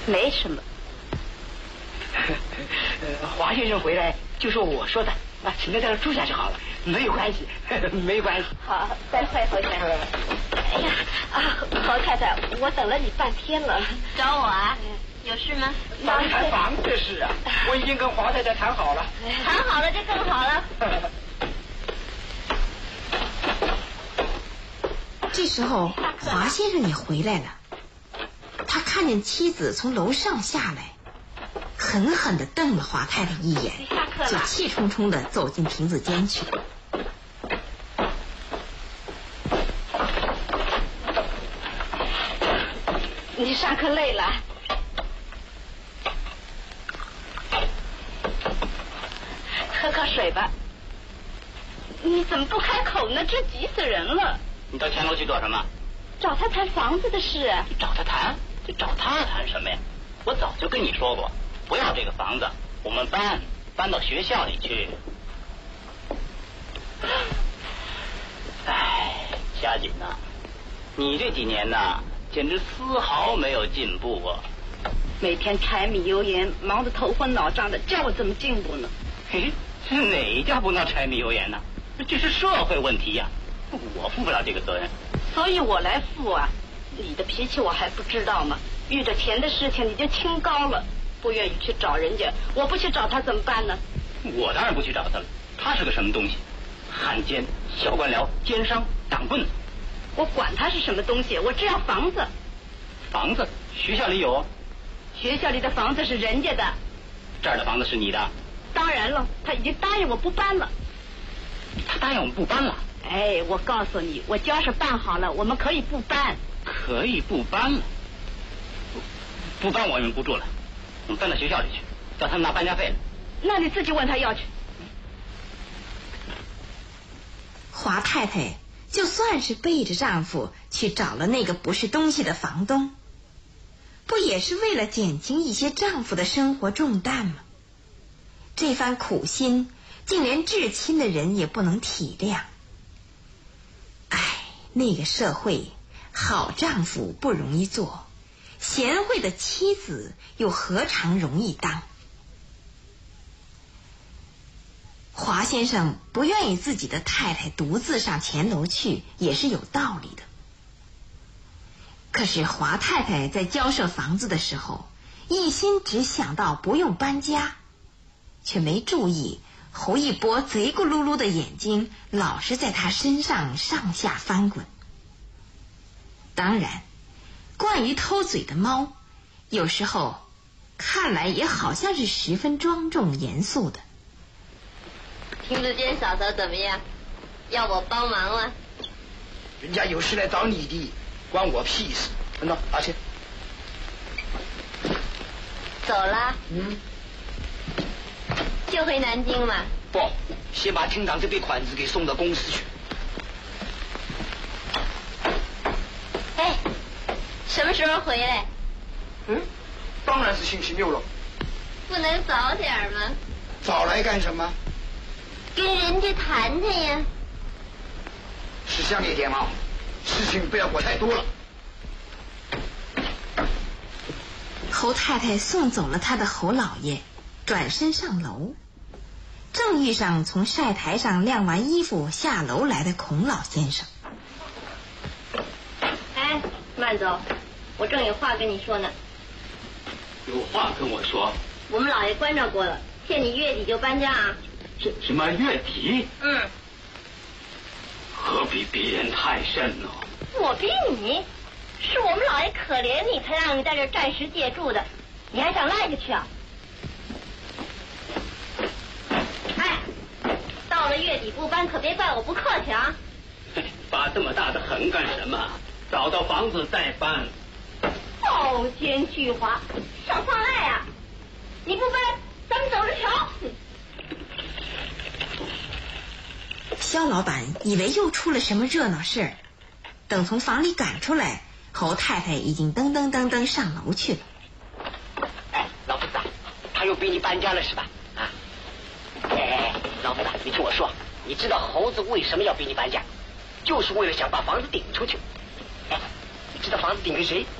没什么。 华先生回来就说我说的，请他在这住下就好了，没有关系，没关系。 好，再会，侯先生。哎呀，侯太太，我等了你半天了。 找我啊？有事吗？ 谈房子的事啊，我已经跟华太太谈好了。 谈好了，这更好了。 这时候，华先生也回来了。他看见妻子从楼上下来，狠狠地瞪了华太太一眼，就气冲冲地走进亭子间去。 你上课累了？喝口水吧。你怎么不开口呢？这急死人了。 你到前楼去做什么？ 找他谈房子的事。 你找他谈？就找他谈什么呀？我早就跟你说过，不要这个房子，我们搬到学校里去。哎，佳锦呐，你这几年呐，简直丝毫没有进步啊！ 每天柴米油盐，忙得头昏脑胀的，叫我怎么进步呢？ 嘿，这哪家不闹柴米油盐呢？这是社会问题呀，我负不了这个责任。 所以我来负啊！你的脾气我还不知道吗？遇着钱的事情你就清高了，不愿意去找人家，我不去找他怎么办呢？ 我当然不去找他了，他是个什么东西？汉奸、小官僚、奸商、党棍子。 我管他是什么东西，我只要房子。 房子？学校里有？ 学校里的房子是人家的。 这儿的房子是你的？ 当然了，他已经答应我不搬了。 他答应我们不搬了？ 哎，我告诉你，我家事办好了，我们可以不搬。 可以不搬了？不搬我们不住了，我们搬到学校里去，叫他们拿搬家费了。 那你自己问他要去。 华太太就算是背着丈夫去找了那个不是东西的房东，不也是为了减轻一些丈夫的生活重担吗？这番苦心竟连至亲的人也不能体谅。哎，那个社会好丈夫不容易做，贤惠的妻子又何尝容易当？华先生不愿意自己的太太独自上前楼去，也是有道理的。可是华太太在交涉房子的时候，一心只想到不用搬家，却没注意侯一波贼咕噜噜的眼睛老是在她身上上下翻滚。当然，惯于偷嘴的猫，有时候看来也好像是十分庄重严肃的。 亭子间嫂嫂怎么样？要我帮忙吗？ 人家有事来找你的，关我屁事。那拿去。 走了？就回南京嘛？ 不，先把厅长这笔款子给送到公司去。 哎，什么时候回来？ 当然是星期六了。 不能早点吗？ 早来干什么？ 跟人家谈谈呀。 识相一点啊，事情不要管太多了。 侯太太送走了她的侯老爷，转身上楼，正遇上从晒台上晾完衣服下楼来的孔老先生。 哎，慢走，我正有话跟你说呢。 有话跟我说？ 我们老爷关照过了，限你月底就搬家啊。 什么月底？何必逼人太甚呢？ 我逼你？是我们老爷可怜你，才让你在这暂时借住的，你还想赖下去啊？哎，到了月底不搬，可别怪我不客气啊！ 发这么大的狠干什么？找到房子再搬。 傲奸巨猾，少放赖啊！你不搬，咱们走着瞧。 肖老板以为又出了什么热闹事儿，等从房里赶出来，侯太太已经噔噔噔噔上楼去了。 哎，老夫子，他又逼你搬家了是吧？哎，老夫子，你听我说，你知道猴子为什么要逼你搬家？就是为了想把房子顶出去。哎，你知道房子顶给谁？